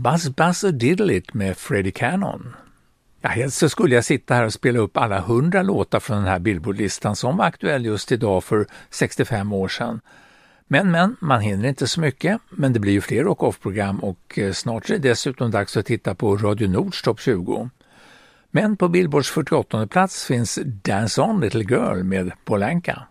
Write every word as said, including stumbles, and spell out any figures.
Buzz Buzz a Diddle It med Freddie Cannon. Ja, helst så skulle jag sitta här och spela upp alla hundra låtar från den här Billboard-listan som var aktuell just idag för sextiofem år sedan. Men, men, man hinner inte så mycket, men det blir ju fler rock-off-program och snart är det dessutom dags att titta på Radio Nords topp tjugo. Men på Billboards fyrtioåttonde plats finns Dance On Little Girl med Paul Anka.